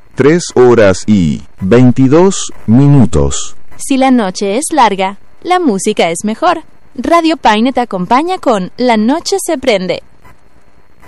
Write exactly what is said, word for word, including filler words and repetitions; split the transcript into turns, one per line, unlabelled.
tres horas y veintidós minutos.
Si la noche es larga, la música es mejor. Radio Paine te acompaña con La Noche se prende.